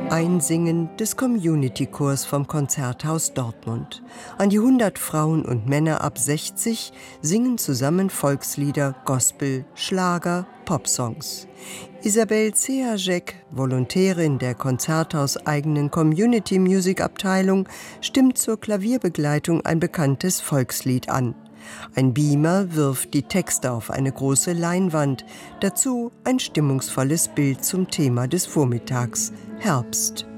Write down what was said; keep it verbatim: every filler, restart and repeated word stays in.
Einsingen des Community-Chors vom Konzerthaus Dortmund. An die hundert Frauen und Männer ab sechzig singen zusammen Volkslieder, Gospel, Schlager, Popsongs. Isabel Zehaczek, Volontärin der konzerthauseigenen Community-Music-Abteilung, stimmt zur Klavierbegleitung ein bekanntes Volkslied an. Ein Beamer wirft die Texte auf eine große Leinwand, dazu ein stimmungsvolles Bild zum Thema des Vormittags, Herbst.